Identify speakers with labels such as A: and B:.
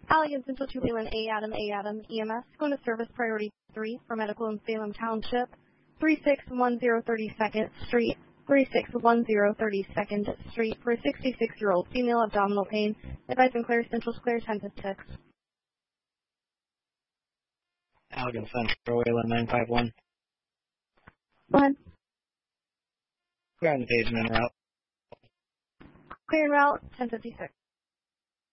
A: Allegan Central to Wayland, A. Adam, EMS, going to service priority 3 for medical in Salem Township, 3610 32nd Street, 3610 32nd Street, for a 66-year-old female abdominal pain. Advising Claire Central, Claire 1056.
B: Allegan Central, Wayland 951.
A: Go ahead.
B: We're on the page and en route.
A: Clear en route, 1056.